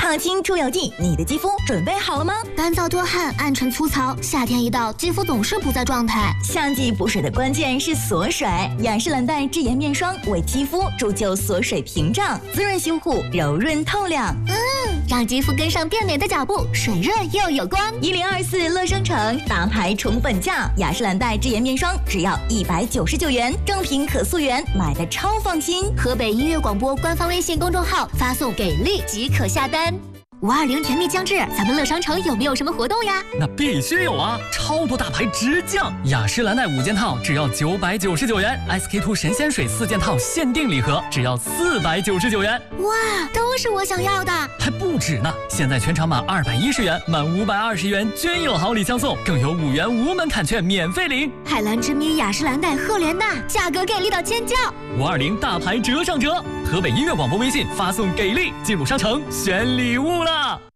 烫青出油剂，你的肌肤准备好了吗？ 干燥多汗，暗沉粗糙，夏天一到，肌肤总是不在状态。 夏季补水的关键是锁水，雅诗兰黛智颜面霜为肌肤铸就锁水屏障，滋润修护，柔润透亮。 让肌肤跟上变美的脚步，水润又有光。 1024乐生城大牌宠本价，雅诗兰黛智颜面霜只要199元，正品可溯源，买的超放心。 河北音乐广播官方微信公众号发送给力即可下单。520甜蜜将至，咱们乐商城有没有什么活动呀？ 那必须有啊！超多大牌直降，雅诗兰黛5件套只要999元 ，SK2 神仙水4件套限定礼盒只要499元。 哇，都是我想要的！ 还不止呢！现在全场满210元，满520元均有好礼相送，更有5元无门槛券免费领。 海蓝之谜雅诗兰黛赫莲娜，价格给力到尖叫 ！520大牌折上折，河北音乐广播微信发送给力，进入商城选礼物了。